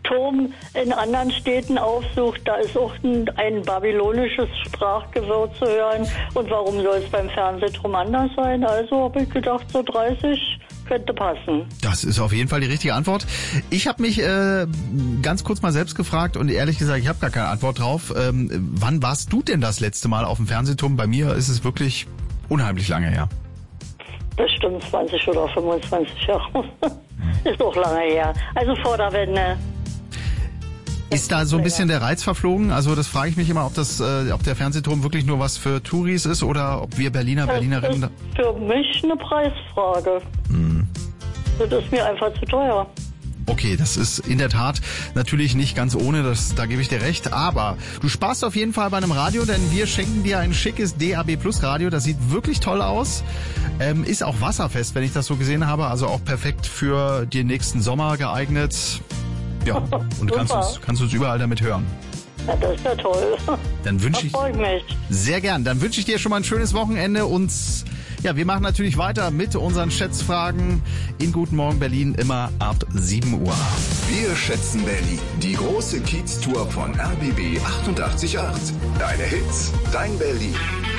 Turm in anderen Städten aufsucht, da ist auch ein babylonisches Sprachgewirr zu hören. Und warum soll es beim Fernsehturm anders sein? Also habe ich gedacht, so 30 könnte passen. Das ist auf jeden Fall die richtige Antwort. Ich habe mich ganz kurz mal selbst gefragt und ehrlich gesagt, ich habe gar keine Antwort drauf. Wann warst du denn das letzte Mal auf dem Fernsehturm? Bei mir ist es wirklich unheimlich lange her. Bestimmt 20 oder 25 Jahre. Ist doch lange her. Also vor der Wende. Ist da so ein bisschen der Reiz verflogen? Also das frage ich mich immer, ob der Fernsehturm wirklich nur was für Touris ist oder ob wir Berlinerinnen... Das ist für mich eine Preisfrage. Das ist mir einfach zu teuer. Okay, das ist in der Tat natürlich nicht ganz ohne, da gebe ich dir recht. Aber du sparst auf jeden Fall bei einem Radio, denn wir schenken dir ein schickes DAB Plus Radio. Das sieht wirklich toll aus. Ist auch wasserfest, wenn ich das so gesehen habe. Also auch perfekt für den nächsten Sommer geeignet. Ja, und kannst uns überall damit hören. Ja, das ist ja toll. Dann wünsche ich mich. Sehr gern. Dann wünsche ich dir schon mal ein schönes Wochenende und ja, wir machen natürlich weiter mit unseren Schätzfragen in Guten Morgen Berlin immer ab 7 Uhr. Wir schätzen Berlin. Die große Kiez-Tour von RBB 88.8. Deine Hits, dein Berlin.